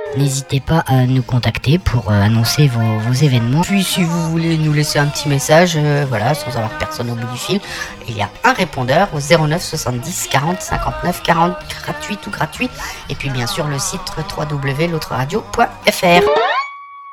N'hésitez pas à nous contacter pour annoncer vos événements. Puis si vous voulez nous laisser un petit message, voilà, sans avoir personne au bout du fil, il y a un répondeur au 09 70 40 59 40, gratuit ou gratuit. Et puis bien sûr le site www.l'autreradio.fr.